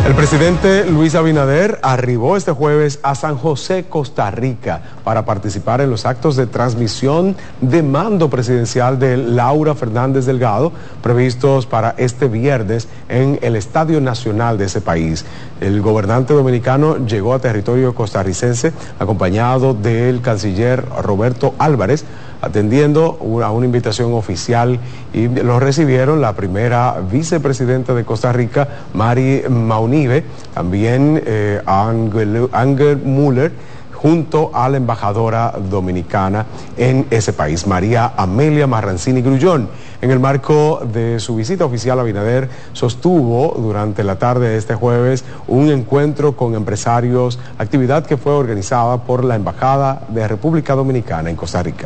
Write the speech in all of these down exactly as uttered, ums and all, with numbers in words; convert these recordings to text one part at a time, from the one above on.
El presidente Luis Abinader arribó este jueves a San José, Costa Rica, para participar en los actos de transmisión de mando presidencial de Laura Fernández Delgado, previstos para este viernes en el Estadio Nacional de ese país. El gobernante dominicano llegó a territorio costarricense acompañado del canciller Roberto Álvarez, atendiendo a una invitación oficial, y lo recibieron la primera vicepresidenta de Costa Rica, Mari Maunive, también eh, Angel, Angel Muller, junto a la embajadora dominicana en ese país, María Amelia Marrancini Grullón. En el marco de su visita oficial, Abinader sostuvo durante la tarde de este jueves un encuentro con empresarios, actividad que fue organizada por la Embajada de República Dominicana en Costa Rica.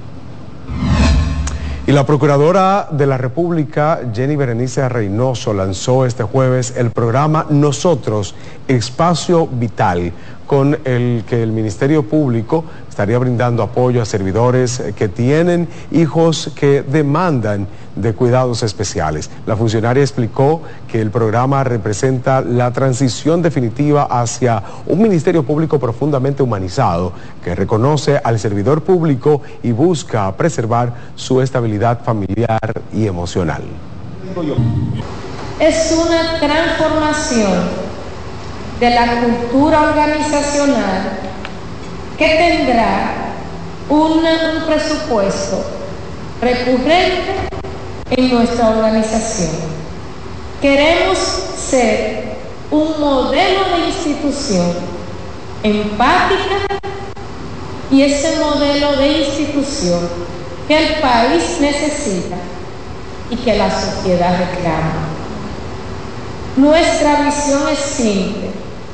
Y la Procuradora de la República, Jenny Berenice Reynoso, lanzó este jueves el programa Nosotros, Espacio Vital, con el que el Ministerio Público estaría brindando apoyo a servidores que tienen hijos que demandan de cuidados especiales. La funcionaria explicó que el programa representa la transición definitiva hacia un Ministerio Público profundamente humanizado, que reconoce al servidor público y busca preservar su estabilidad familiar y emocional. Es una transformación de la cultura organizacional que tendrá una, un presupuesto recurrente en nuestra organización. Queremos ser un modelo de institución empática, y ese modelo de institución que el país necesita y que la sociedad reclama. Nuestra visión es simple,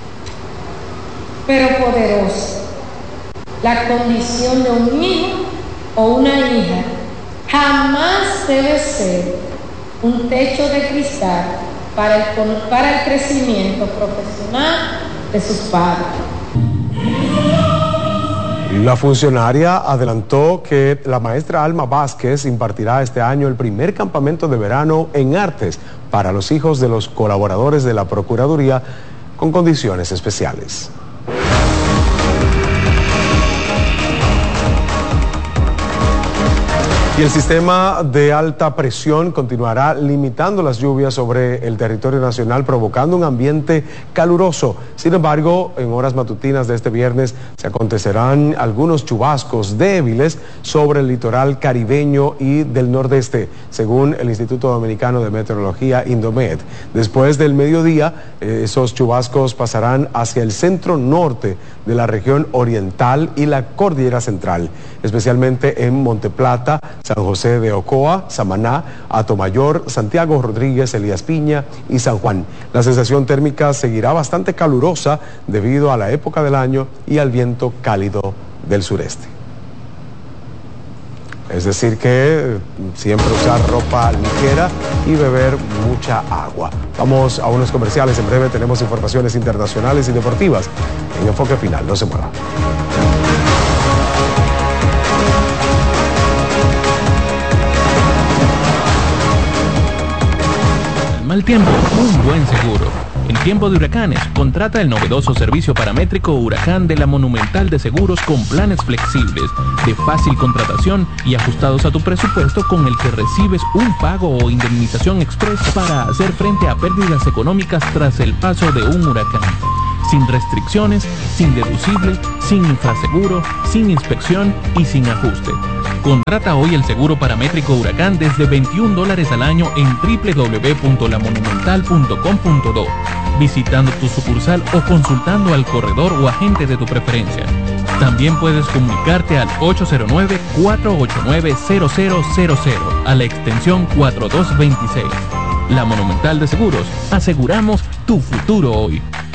pero poderosa. La condición de un hijo o una hija jamás debe ser un techo de cristal para el, para el crecimiento profesional de sus padres. La funcionaria adelantó que la maestra Alma Vázquez impartirá este año el primer campamento de verano en artes para los hijos de los colaboradores de la Procuraduría con condiciones especiales. Y el sistema de alta presión continuará limitando las lluvias sobre el territorio nacional, provocando un ambiente caluroso. Sin embargo, en horas matutinas de este viernes se acontecerán algunos chubascos débiles sobre el litoral caribeño y del nordeste, según el Instituto Dominicano de Meteorología, Indomet. Después del mediodía, eh, esos chubascos pasarán hacia el centro norte de la región oriental y la cordillera central, especialmente en Monteplata, San José de Ocoa, Samaná, Atomayor, Santiago Rodríguez, Elías Piña y San Juan. La sensación térmica seguirá bastante calurosa debido a la época del año y al viento cálido del sureste. Es decir que siempre usar ropa ligera y beber mucha agua. Vamos a unos comerciales, en breve tenemos informaciones internacionales y deportivas en Enfoque Final. No se muevan. Mal tiempo, un buen seguro. En tiempo de huracanes, contrata el novedoso servicio paramétrico Huracán de la Monumental de Seguros con planes flexibles, de fácil contratación y ajustados a tu presupuesto, con el que recibes un pago o indemnización express para hacer frente a pérdidas económicas tras el paso de un huracán. Sin restricciones, sin deducible, sin infraseguro, sin inspección y sin ajuste. Contrata hoy el seguro paramétrico Huracán desde veintiún dólares al año en doble u doble u doble u punto la monumental punto com punto do, visitando tu sucursal o consultando al corredor o agente de tu preferencia. También puedes comunicarte al ocho cero nueve, cuatro ocho nueve, cero cero cero cero a la extensión cuatro dos dos seis. La Monumental de Seguros, aseguramos tu futuro hoy.